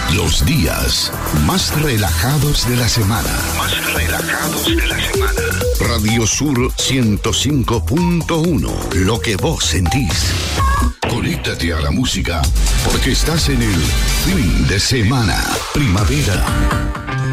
Los días más relajados de la semana. Radio Sur 105.1. Lo que vos sentís. Conéctate a la música porque estás en el fin de semana. Primavera.